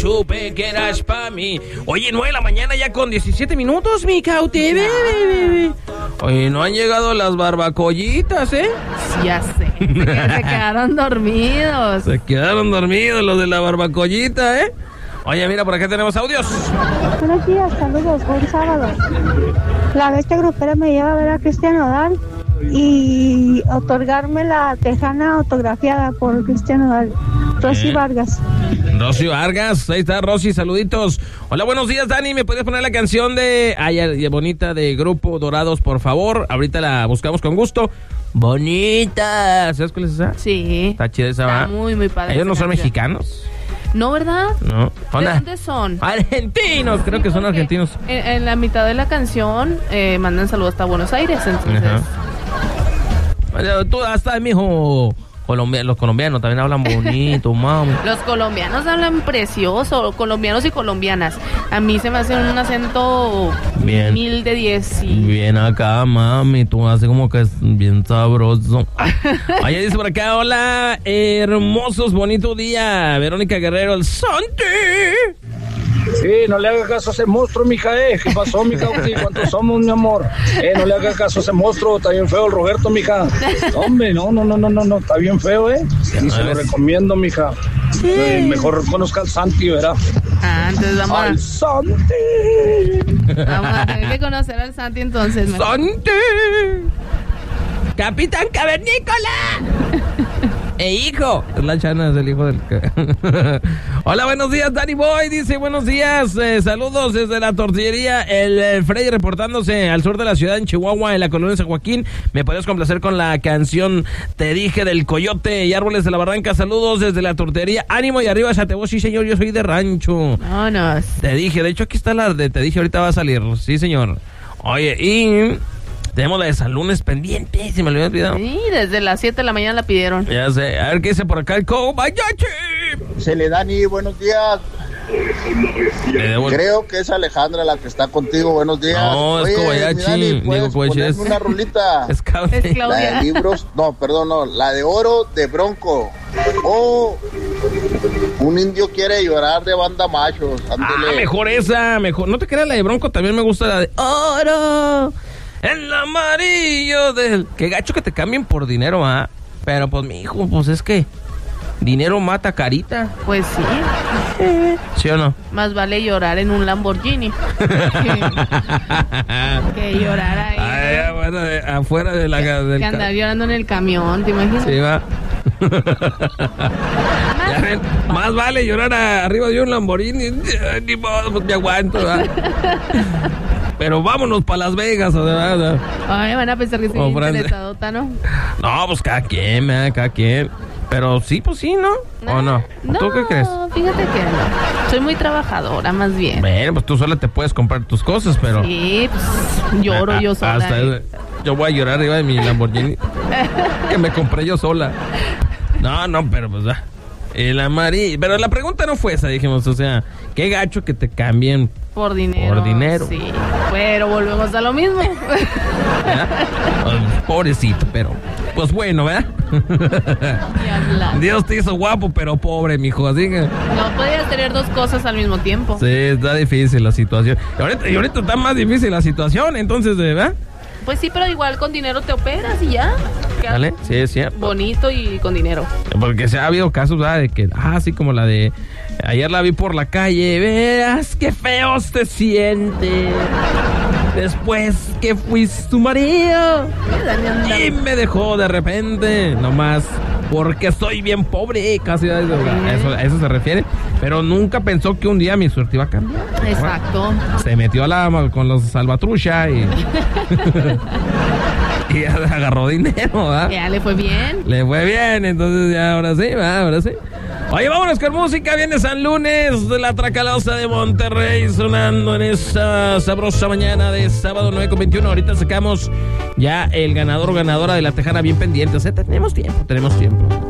Supe que eras pa' mí. Oye, 9 de la mañana ya con 17 minutos, mi cautivé. Oye, no han llegado las barbacollitas, ¿eh? Ya sé. Se quedaron dormidos. Se quedaron dormidos los de la barbacollita, ¿eh? Oye, mira, por acá tenemos audios. Buenos días, saludos, buen sábado. La bestia grupera me lleva a ver a Cristian Nodal y otorgarme la tejana autografiada por Cristian Nodal. Rosy Vargas. Rosy Vargas, ahí está Rosy, saluditos. Hola, buenos días, Dani, ¿me puedes poner la canción de bonita de Grupo Dorados, por favor? Ahorita la buscamos con gusto. Bonita, ¿sabes cuál es esa? Sí. Está chida esa, ¿va? Está muy, muy padre. ¿Ellos no son mexicanos? No, ¿verdad? No. ¿De dónde son? Argentinos, creo que son argentinos. En la mitad de la canción mandan saludos hasta Buenos Aires, entonces. Tú hasta, mijo. Los colombianos también hablan bonito, mami. Los colombianos hablan precioso, colombianos y colombianas. A mí se me hace un acento bien, 1000 de 10. Y... bien acá, mami, tú haces como que es bien sabroso. Oye, dice por acá, hola, hermosos, bonito día. Verónica Guerrero, el Santi. Sí, no le haga caso a ese monstruo, mija, ¿qué pasó, mija? ¿Cuántos somos, mi amor? No le haga caso a ese monstruo, está bien feo el Roberto, mija. Hombre, no, está bien feo, y se lo recomiendo, mija. Mejor conozca al Santi, ¿verdad? Entonces vamos ¡al Santi! Vamos a tener que conocer al Santi, entonces. ¡Santi! ¡Capitán Cavernícola! Hijo, es la Chana, es el hijo del... Hola, buenos días, Danny Boy, dice, buenos días, saludos desde la tortillería, el Freddy reportándose al sur de la ciudad, en Chihuahua, en la colonia San Joaquín. Me podrías complacer con la canción Te dije del Coyote y Árboles de la Barranca. Saludos desde la tortillería, ánimo y arriba Chatebo. Sí, señor, yo soy de rancho. Vámonos. Te dije, de hecho aquí está la de Te dije, ahorita va a salir, sí, señor. Oye, y... tenemos la de San Lunes pendiente, se me lo había olvidado. Sí, desde las 7 de la mañana la pidieron. Ya sé, a ver qué dice por acá el Kobayashi. Se le Dani, buenos días. Creo que es Alejandra la que está contigo, buenos días. No, es Kobayashi. Digo, Kobayashi es una rolita. Es Claudia. La de libros, la de Oro de Bronco. Un indio quiere llorar de Banda Machos. Ándele. Mejor esa, mejor. No te creas, la de Bronco también me gusta, la de Oro. El amarillo del... Qué gacho que te cambien por dinero, ¿ah? Pero pues, mi hijo, pues es que... dinero mata carita. Pues sí. ¿Sí o no? Más vale llorar en un Lamborghini que llorar ahí. Bueno, afuera de la... Que andar llorando en el camión, ¿te imaginas? Sí, va. Ya ven, más vale llorar arriba de un Lamborghini. Ni modo, pues me aguanto, ¿verdad? Pero vámonos para Las Vegas, o sea, ay, van a pensar que estoy interesado, ¿no? No, pues cada quien, cada quien. Pero sí, pues sí, ¿no? ¿O no? ¿Tú qué crees? Fíjate que no. Soy muy trabajadora, más bien. Bueno, pues tú sola te puedes comprar tus cosas, pero... sí, pues lloro yo sola. Hasta yo voy a llorar arriba de mi Lamborghini que me compré yo sola. No, pero pues... el amarillo... Pero la pregunta no fue esa, dijimos, o sea... qué gacho que te cambien... por dinero. Sí, pero volvemos a lo mismo. Pobrecito, pero... pues bueno, ¿verdad? Dios te hizo guapo, pero pobre, mijo, así que... no podías tener dos cosas al mismo tiempo. Sí, está difícil la situación. Y ahorita está más difícil la situación, entonces, ¿verdad? Pues sí, pero igual con dinero te operas y ya. ¿Vale? Sí, es cierto. Bonito y con dinero. Porque se ha habido casos, ¿verdad? De que, así como la de... ayer la vi por la calle, veas qué feo te sientes después que fuiste tu marido y me dejó de repente, nomás porque soy bien pobre, casi a eso se refiere, pero nunca pensó que un día mi suerte iba a cambiar. Exacto. Bueno, se metió con los salvatrucha y y agarró dinero, ¿verdad? Ya le fue bien. Le fue bien, entonces ya ahora sí, ¿verdad? Ahora sí. Oye, vámonos con música. Viene San Lunes, de la Tracalosa de Monterrey, sonando en esta sabrosa mañana de sábado 9:21. Ahorita sacamos ya el ganador o ganadora de la tejana bien pendiente. O sea, tenemos tiempo.